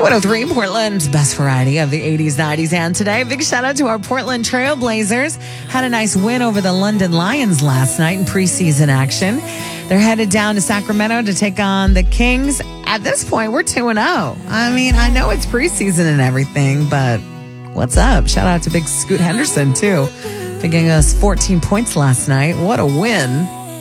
103, Portland's best variety of the 80s, 90s, and today. Big shout out to our Portland Trailblazers. Had a nice win over the London Lions last night in preseason action. They're headed down to Sacramento to take on the Kings. At this point, we're 2-0. I mean, I know it's preseason and everything, but what's up? Shout out to Big Scoot Henderson, too, for getting us 14 points last night. What a win.